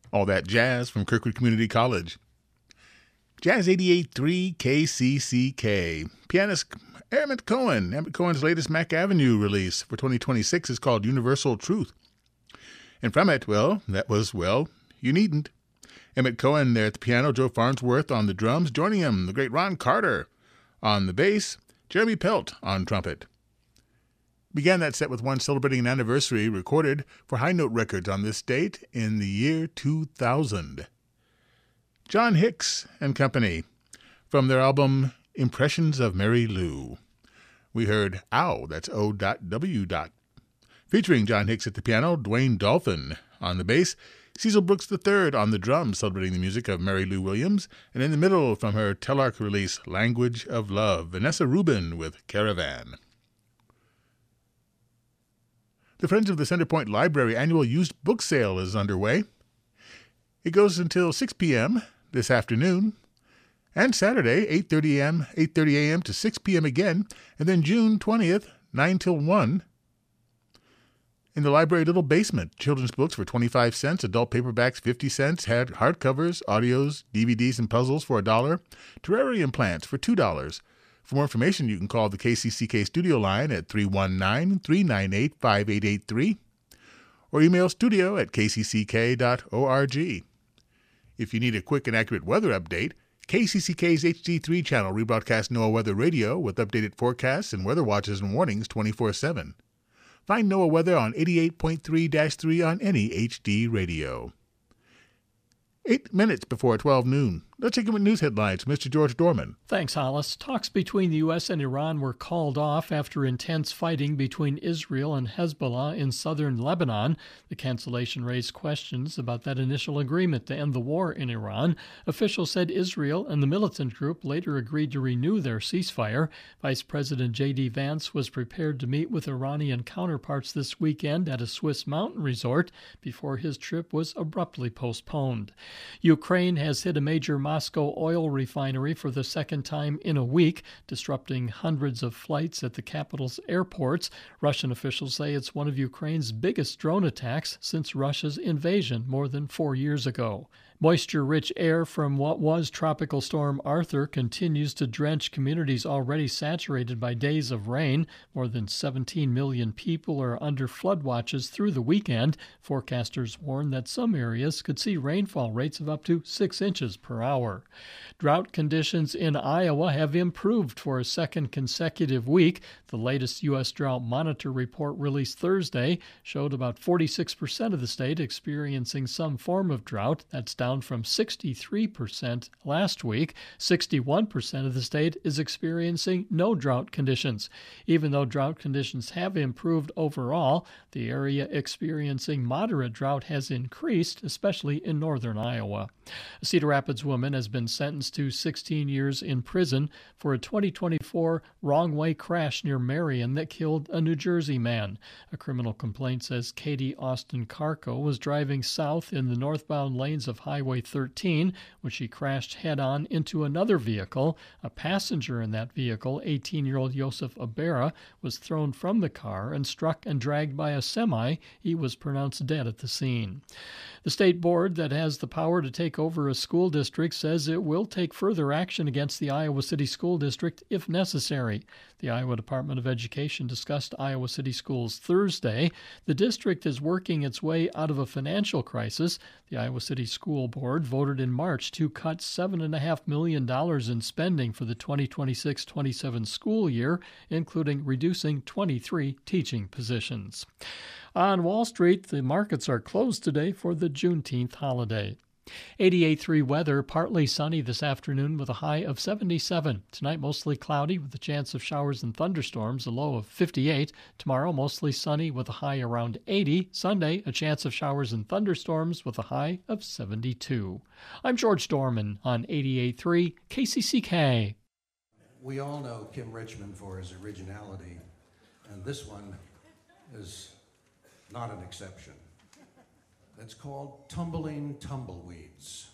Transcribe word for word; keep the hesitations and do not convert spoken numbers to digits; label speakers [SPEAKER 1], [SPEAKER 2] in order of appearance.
[SPEAKER 1] All that jazz from Kirkwood Community College. Jazz eighty-eight point three K C C K. Pianist Emmett Cohen. Emmett Cohen's latest Mack Avenue release for twenty twenty-six is called Universal Truth. And from it, well, that was, well, You Needn't. Emmett Cohen there at the piano, Joe Farnsworth on the drums, joining him, the great Ron Carter on the bass, Jeremy Pelt on trumpet. Began that set with one celebrating an anniversary recorded for High Note Records on this date in the year two thousand. John Hicks and Company, from their album Impressions of Mary Lou. We heard Ow, that's O W. Featuring John Hicks at the piano, Dwayne Dolphin on the bass, Cecil Brooks the third on the drums, celebrating the music of Mary Lou Williams, and in the middle, from her Telarc release, Language of Love, Vanessa Rubin with Caravan. The Friends of the Centerpoint Library annual used book sale is underway. It goes until six p.m. this afternoon, and Saturday, eight thirty a.m. eight thirty a.m. to six p.m. again, and then June twentieth, nine till one. In the library little basement, children's books for twenty-five cents, adult paperbacks fifty cents, had hardcovers, audios, D V Ds, and puzzles for a dollar, terrarium plants for two dollars. For more information, you can call the K C C K studio line at three one nine, three nine eight, five eight eight three or email studio at k c c k dot org. If you need a quick and accurate weather update, K C C K's H D three channel rebroadcasts NOAA Weather Radio with updated forecasts and weather watches and warnings twenty-four seven. Find NOAA Weather on eighty-eight point three dash three on any H D radio. Eight minutes before twelve noon. Let's take a look at news headlines. Mister George Dorman.
[SPEAKER 2] Thanks, Hollis. Talks between the U S and Iran were called off after intense fighting between Israel and Hezbollah in southern Lebanon. The cancellation raised questions about that initial agreement to end the war in Iran. Officials said Israel and the militant group later agreed to renew their ceasefire. Vice President J D. Vance was prepared to meet with Iranian counterparts this weekend at a Swiss mountain resort before his trip was abruptly postponed. Ukraine has hit a major Moscow oil refinery for the second time in a week, disrupting hundreds of flights at the capital's airports. Russian officials say it's one of Ukraine's biggest drone attacks since Russia's invasion more than four years ago. Moisture-rich air from what was Tropical Storm Arthur continues to drench communities already saturated by days of rain. More than seventeen million people are under flood watches through the weekend. Forecasters warn that some areas could see rainfall rates of up to six inches per hour. Drought conditions in Iowa have improved for a second consecutive week. The latest U S Drought Monitor report released Thursday showed about forty-six percent of the state experiencing some form of drought. That's down from sixty-three percent last week. sixty-one percent of the state is experiencing no drought conditions. Even though drought conditions have improved overall, the area experiencing moderate drought has increased, especially in northern Iowa. A Cedar Rapids woman has been sentenced to sixteen years in prison for a twenty twenty-four wrong-way crash near Marion that killed a New Jersey man. A criminal complaint says Katie Austin Carco was driving south in the northbound lanes of Highway thirteen when she crashed head-on into another vehicle. A passenger in that vehicle, eighteen-year-old Joseph Abera, was thrown from the car and struck and dragged by a semi. He was pronounced dead at the scene. The state board that has the power to take over a school district says it will take further action against the Iowa City School District if necessary. The Iowa Department of Education discussed Iowa City Schools Thursday. The district is working its way out of a financial crisis. The Iowa City School Board voted in March to cut seven point five million dollars in spending for the twenty twenty-six twenty-seven school year, including reducing twenty-three teaching positions. On Wall Street, the markets are closed today for the Juneteenth holiday. eighty-eight point three weather, partly sunny this afternoon with a high of seventy-seven. Tonight, mostly cloudy with a chance of showers and thunderstorms, a low of fifty-eight. Tomorrow, mostly sunny with a high around eighty. Sunday, a chance of showers and thunderstorms with a high of seventy-two. I'm George Dorman on eighty-eight point three K C C K.
[SPEAKER 3] We all know Kim Richmond for his originality, and this one is not an exception. It's called Tumbling Tumbleweeds.